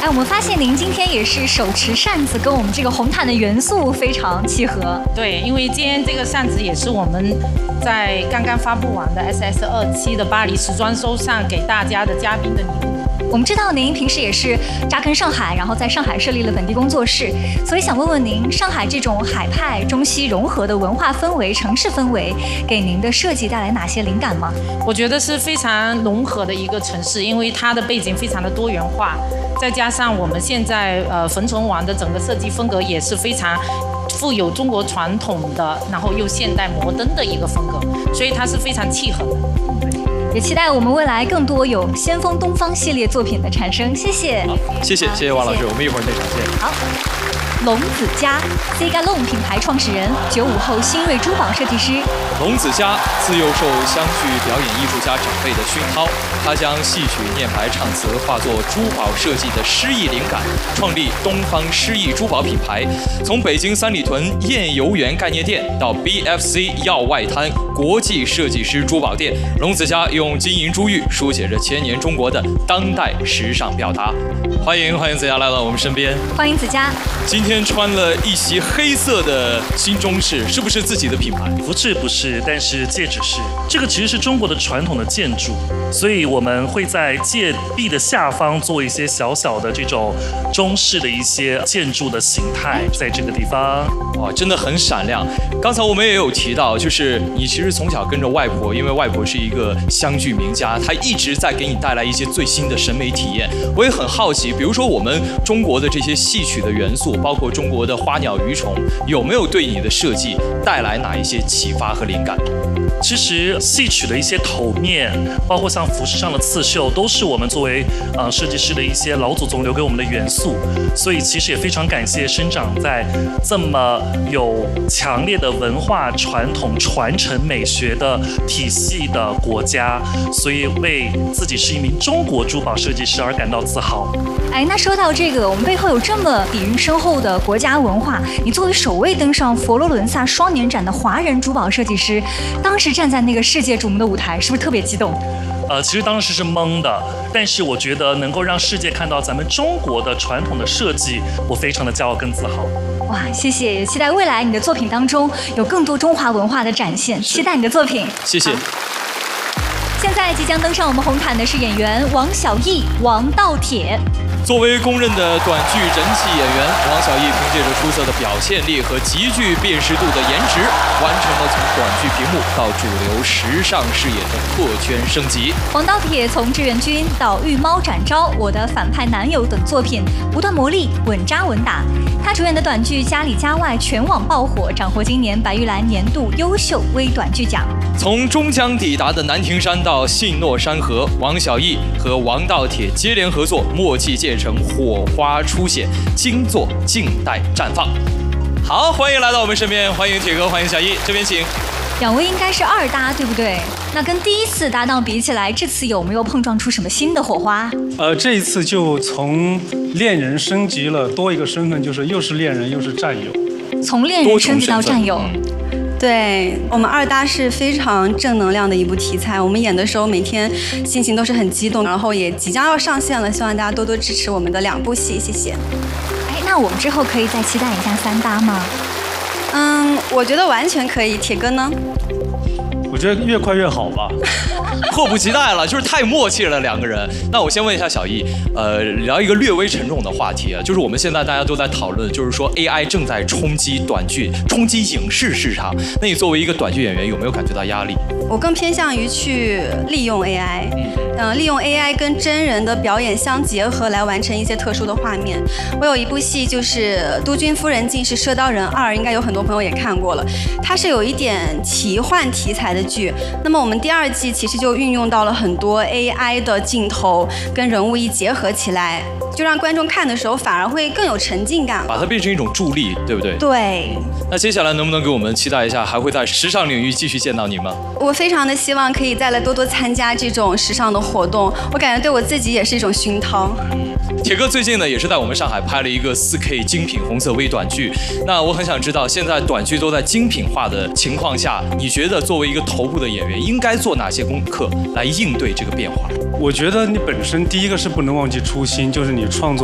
哎，我们发现您今天也是手持扇子，跟我们这个红毯的元素非常契合。 对，因为今天这个扇子也是我们在刚刚发布完的 SS27的巴黎时装周上给大家的嘉宾的礼物。 我们知道您平时也是扎根上海，然后在上海设立了本地工作室，所以想问问您，上海这种海派中西融合的文化氛围、城市氛围，给您的设计带来哪些灵感吗？ 我觉得是非常融合的一个城市，因为它的背景非常的多元化，再加上我们现在冯城王的整个设计风格也是非常富有中国传统的，然后又现代摩登的一个风格，所以它是非常契合的。 也期待我们未来更多有先锋东方系列作品的产生。谢谢。 好，谢谢王老师，我们一会儿内场见。 好。龙子嘉 ，Zigalong 品牌创始人，95后新锐珠宝设计师。 龙子嘉自幼受湘剧表演艺术家长辈的熏陶，他将戏曲、念牌、唱词化作珠宝设计的诗意灵感，创立东方诗意珠宝品牌。从北京三里屯燕游园概念店到 BFC 耀外滩国际设计师珠宝店，龙子嘉用金银珠玉书写着千年中国的当代时尚表达。欢迎子嘉来到我们身边。 欢迎子嘉。 今天穿了一袭黑色的新中式，是不是自己的品牌？ 不是，但是戒指是。这个其实是中国的传统的建筑，所以我们会在戒壁的下方做一些小小的这种中式的一些建筑的形态，在这个地方。 哇，真的很闪亮。刚才我们也有提到，就是你其实从小跟着外婆，因为外婆是一个湘剧名家，她一直在给你带来一些最新的审美体验。我也很好奇，比如说我们中国的这些戏曲的元素，包括中国的花鸟鱼虫，有没有对你的设计带来哪一些启发和灵感？ 其实戏曲的一些头面，包括像服饰上的刺绣，都是我们作为设计师的一些老祖宗留给我们的元素。所以其实也非常感谢生长在这么有强烈的文化传统传承美学的体系的国家，所以为自己是一名中国珠宝设计师而感到自豪。 哎，那说到这个，我们背后有这么底蕴深厚的国家文化，你作为首位登上佛罗伦萨双年展的华人珠宝设计师，当时站在那个世界瞩目的舞台，是不是特别激动？ 其实当时是懵的，但是我觉得能够让世界看到咱们中国的传统的设计，我非常的骄傲跟自豪。 哇，谢谢！也期待未来你的作品当中有更多中华文化的展现，期待你的作品。 谢谢。 现在即将登上我们红毯的是演员王小艺、王道铁。 作为公认的短剧人气演员，王小艺凭借着出色的表现力和极具辨识度的颜值，完成了从短剧屏幕到主流时尚视野的破圈升级。 王道铁从志愿军到御猫展昭、我的反派男友等作品不断磨砺，稳扎稳打。他主演的短剧《家里家外》全网爆火，斩获今年白玉兰年度优秀微短剧奖。 从终将抵达的南亭山到信诺山河，王小艺和王道铁接连合作，默契渐成，火花出现，精作静待绽放。好，欢迎来到我们身边，欢迎铁哥，欢迎小艺，这边请。 两位应该是二搭，对不对？那跟第一次搭档比起来，这次有没有碰撞出什么新的火花？ 这一次就从恋人升级了，多一个身份，就是又是恋人又是战友。 从恋人升级到战友。 对，我们二搭是非常正能量的一部题材，我们演的时候每天心情都是很激动，然后也即将要上线了，希望大家多多支持我们的2部戏，谢谢。 哎，那我们之后可以再期待一下3搭吗？ 我觉得完全可以，铁哥呢？ 我觉得越快越好吧。 迫不及待了，就是太默契了两个人。那我先问一下小艺，聊一个略微沉重的话题啊，就是我们现在大家都在讨论，就是说 AI 正在冲击短剧、冲击影视市场。那你作为一个短剧演员，有没有感觉到压力？ 我更偏向于去利用 AI，利用 AI 跟真人的表演相结合，来完成一些特殊的画面。我有一部戏就是《督军夫人竟是射刀人2》，应该有很多朋友也看过了。它是有一点奇幻题材的剧。那么我们第2季其实就运用到了很多 AI 的镜头跟人物一结合起来，就让观众看的时候反而会更有沉浸感， 把它变成一种助力，对不对？ 对。 那接下来能不能给我们期待一下，还会在时尚领域继续见到你吗？ 我非常的希望可以再来多多参加这种时尚的活动，我感觉对我自己也是一种熏陶。 铁哥最近呢也是在我们上海拍了一个4K 精品红色微短剧，那我很想知道，现在短剧都在精品化的情况下，你觉得作为一个头部的演员，应该做哪些功课来应对这个变化？ 我觉得你本身第一个是不能忘记初心，就是你创作